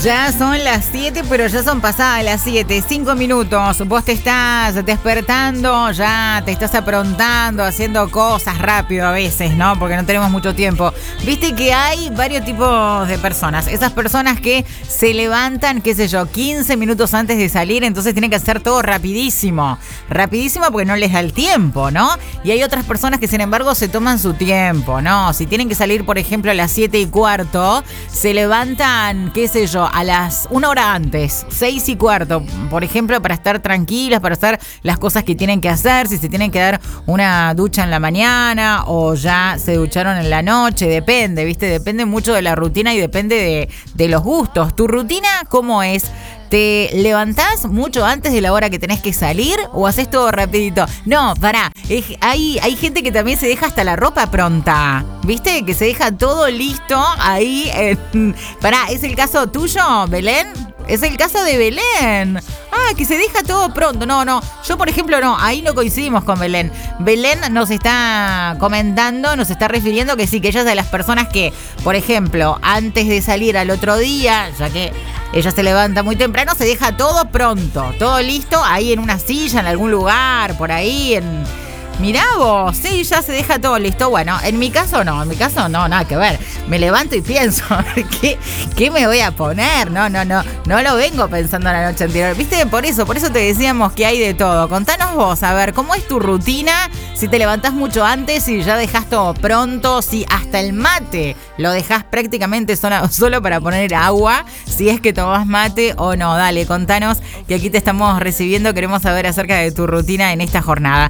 Ya son las 7, pero ya son pasadas las 7, 5 minutos. Vos te estás despertando, ya te estás aprontando, haciendo cosas rápido a veces, ¿no? Porque no tenemos mucho tiempo. Viste que hay varios tipos de personas. Esas personas que se levantan, qué sé yo, 15 minutos antes de salir, entonces tienen que hacer todo rapidísimo. Rapidísimo porque no les da el tiempo, ¿no? Y hay otras personas que, sin embargo, se toman su tiempo, ¿no? Si tienen que salir, por ejemplo, a las 7:15, se levantan, qué sé yo, a las 1 hora antes, 6:15, por ejemplo, para estar tranquilas, para hacer las cosas que tienen que hacer, si se tienen que dar una ducha en la mañana o ya se ducharon en la noche, depende, ¿viste? Depende mucho de la rutina y depende de los gustos. ¿Tu rutina cómo es? ¿Te levantás mucho antes de la hora que tenés que salir o haces todo rapidito? No, pará. Hay gente que también se deja hasta la ropa pronta. ¿Viste? Que se deja todo listo ahí. Pará, ¿es el caso tuyo, Belén? Es el caso de Belén. Ah, que se deja todo pronto. No. Yo, por ejemplo, no. Ahí no coincidimos con Belén. Belén nos está comentando, nos está refiriendo que sí, que ella es de las personas que, por ejemplo, antes de salir al otro día, ya que ella se levanta muy temprano, se deja todo pronto, todo listo, ahí en una silla, en algún lugar, por ahí, Mirá vos, sí, ya se deja todo listo. Bueno, en mi caso no, nada que ver. Me levanto y pienso, ¿qué me voy a poner? No lo vengo pensando la noche anterior. ¿Viste? Por eso te decíamos que hay de todo. Contanos vos, a ver, ¿cómo es tu rutina? Si te levantás mucho antes, si ya dejás todo pronto, si hasta el mate lo dejás prácticamente solo para poner agua, si es que tomás mate o no. Dale, contanos, que aquí te estamos recibiendo, queremos saber acerca de tu rutina en esta jornada.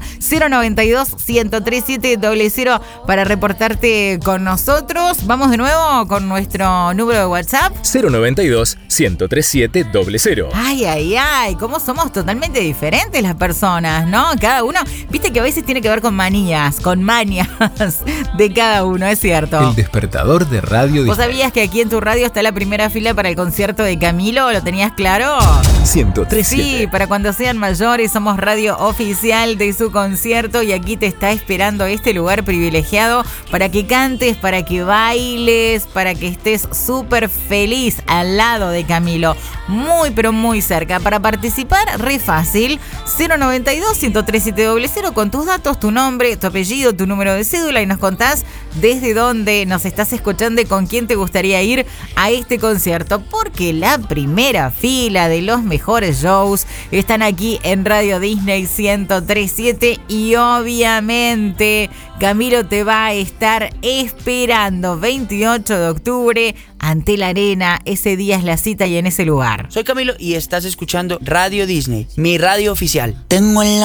092-103700 para reportarte con nosotros. Vamos de nuevo con nuestro número de WhatsApp. 092-103700. Ay, cómo somos totalmente diferentes las personas, ¿no? Cada uno, viste que a veces tiene que ver con manías de cada uno, es cierto. El despertador de Radio ¿Vos Disney. sabías que aquí en tu radio está la primera fila para el concierto de Camilo? ¿Lo tenías claro? 1037. Sí, para cuando sean mayores somos radio oficial de su concierto y aquí te está esperando este lugar privilegiado para que cantes, para que bailes, para que estés súper feliz al lado de Camilo. Muy, pero muy cerca. Para participar, re fácil. 092-103700 con tus datos, tu nombre, tu apellido, tu número de cédula y nos contás desde dónde nos estás escuchando y con quién te gustaría ir a este concierto. Porque la primera fila de los mejores shows están aquí en Radio Disney 1037 y obviamente Camilo te va a estar esperando 28 de octubre ante la arena. Ese día es la cita y en ese lugar. Soy Camilo y estás escuchando Radio Disney, mi radio oficial. Tengo en la